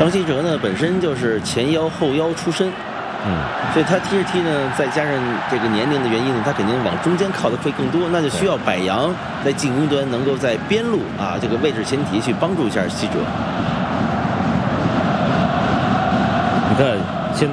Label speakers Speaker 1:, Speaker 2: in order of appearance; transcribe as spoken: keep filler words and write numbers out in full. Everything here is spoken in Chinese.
Speaker 1: 张稀哲呢本身就是前腰后腰出身，
Speaker 2: 嗯，
Speaker 1: 所以他踢着踢呢，再加上这个年龄的原因呢，他肯定往中间靠的会更多，那就需要柏杨在进攻端能够在边路啊这个位置前提去帮助一下稀哲。
Speaker 2: 你看。